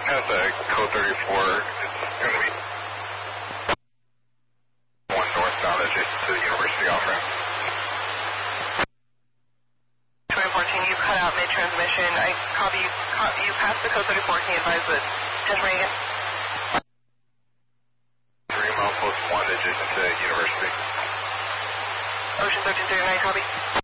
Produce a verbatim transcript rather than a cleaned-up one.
has a code thirty-four. It's going to be one northbound adjacent to the University off-ramp. twenty-four, can you cut out mid-transmission? I copy you, copy you passed the code thirty-four. Can you advise the attention rate again? Three mile post one adjacent to University. Ocean thirteen thirty-nine, copy.